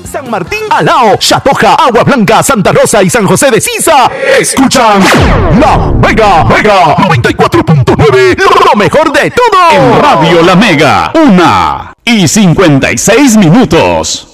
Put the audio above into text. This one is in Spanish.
San Martín, Alao, Chatoja, Agua Blanca, Santa Rosa y San José de Sisa. Escuchan La Mega 94.9, lo mejor de todo. En Radio La Mega, 1:56.